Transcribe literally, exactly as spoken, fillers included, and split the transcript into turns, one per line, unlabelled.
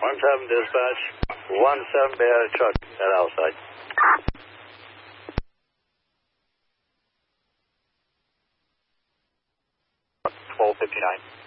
one seven dispatch, one seven Bay had a truck at outside. twelve fifty-nine.